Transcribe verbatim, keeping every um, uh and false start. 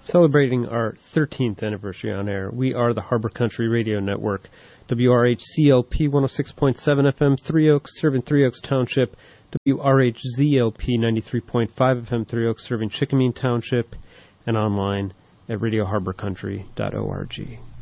celebrating our thirteenth anniversary on air. We are the Harbor Country Radio Network, W R H C L P one oh six point seven F M, Three Oaks, serving Three Oaks Township, W R H Z L P ninety-three point five F M, Three Oaks, serving Chickamine Township, and online at radio harbor country dot org.